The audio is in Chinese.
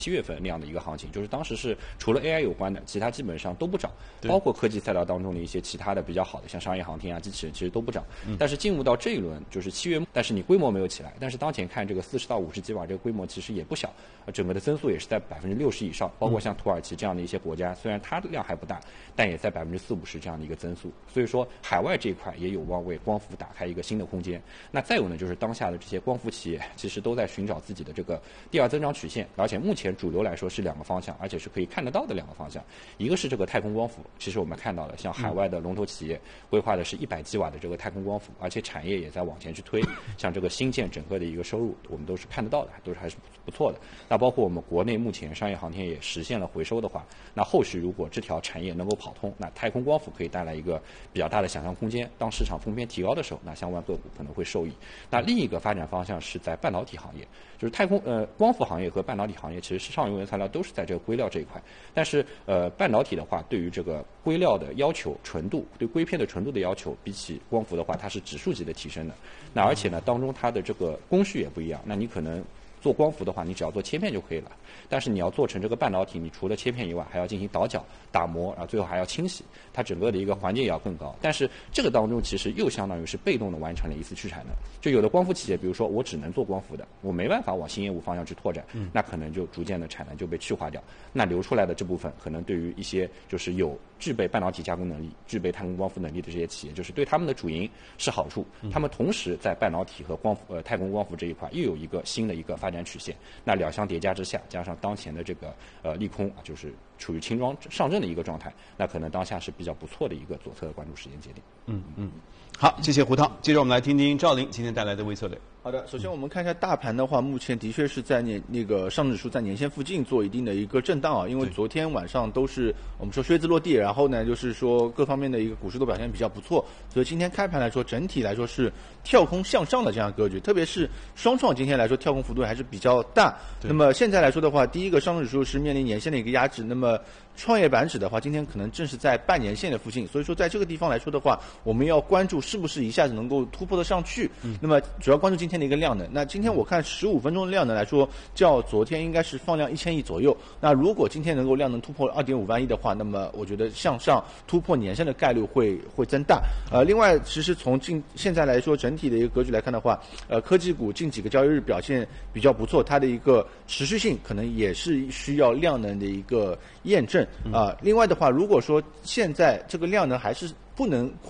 7月份那样的一个行情，就是当时是除了 AI 有关的，其他基本上都不涨，包括科技赛道当中的一些其他的比较好的，像商业航天啊、机器人，其实都不涨。但是进入到这一轮，就是7月，但是你规模没有起来，但是当前看这个40到50吉瓦这个规模其实也不小，整个的增速也是在60%以上，包括像土耳其这样的一些国家，虽然它的量还不大，但也在40-50%这样的一个增速。所以说，海外这一块也有望为光伏打开一个新的空间。那再有呢，就是当下的这些光伏企业，其实都在寻找自己的这个第二增长曲线，而且目前主流来说是2个方向，而且是可以看得到的2个方向。一个是这个太空光伏，其实我们看到了，像海外的龙头企业规划的是100吉瓦的这个太空光伏，而且产业也在往前去推，像这个新建整个的一个收入，我们都是看得到的，都是还是不错的。那包括我们国内目前商业航天也实现了回收的话，那后续如果这条产业能够跑通，那太空光伏可以带来一个比较大的想象空间。当市场风险提高的时候，那相关个股可能会受益。那另一个发展方向是在半导体行业，就是光伏行业和半导体行业其实上游原材料都是在这个硅料这一块，但是半导体的话，对于这个硅料的要求纯度，对硅片的纯度的要求，比起光伏的话，它是指数级的提升的。那而且呢，当中它的这个工序也不一样。那你可能做光伏的话，你只要做切片就可以了。但是你要做成这个半导体，你除了切片以外，还要进行倒角、打磨，然后最后还要清洗，它整个的一个环节也要更高。但是这个当中其实又相当于是被动的完成了一次去产能。就有的光伏企业，比如说我只能做光伏的，我没办法往新业务方向去拓展，那可能就逐渐的产能就被去化掉。那留出来的这部分，可能对于一些就是具备半导体加工能力、具备太空光伏能力的这些企业，就是对他们的主营是好处。他们同时在半导体和太空光伏这一块又有一个新的一个发展曲线。那两相叠加之下，加上当前的这个利空，就是处于轻装上阵的一个状态，那可能当下是比较不错的一个左侧的关注时间节点。 好，谢谢胡涛。接着我们来听听赵林今天带来的微策略。 好的，首先我们看一下大盘的话，目前的确是在那个上证指数在年线附近做一定的一个震荡啊，因为昨天晚上都是我们说靴子落地，然后呢就是说各方面的一个股市都表现比较不错，所以今天开盘来说整体来说是跳空向上的这样格局，特别是双创今天来说跳空幅度还是比较大。那么现在来说的话，第一个上证指数是面临年线的一个压制，那么创业板指的话今天可能正是在半年线的附近，所以说在这个地方来说的话，我们要关注是不是一下子能够突破得上去。那么主要关注今天的一个量能。那今天我看15分钟的量能来说，较昨天应该是放量1000亿左右。那如果今天能够量能突破2.5万亿的话，那么我觉得向上突破年线的概率会增大。另外，其实从现在来说整体的一个格局来看的话，科技股近几个交易日表现比较不错，它的一个持续性可能也是需要量能的一个验证。另外的话，如果说现在这个量能还是不能